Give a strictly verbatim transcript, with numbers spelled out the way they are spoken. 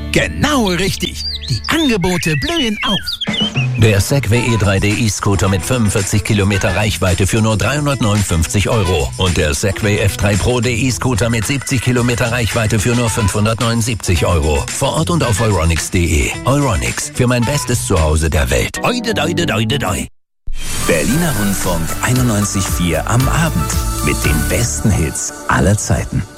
Genau richtig. Die Angebote blühen auf. Der Segway E drei D E-Scooter mit fünfundvierzig Kilometer Reichweite für nur dreihundertneunundfünfzig Euro. Und der Segway F drei Pro D E-Scooter mit siebzig Kilometer Reichweite für nur fünfhundertneunundsiebzig Euro. Vor Ort und auf euronics punkt de. Euronics, für mein bestes Zuhause der Welt. Oide, doide, doide, doi. Berliner Rundfunk einundneunzig Komma vier am Abend mit den besten Hits aller Zeiten.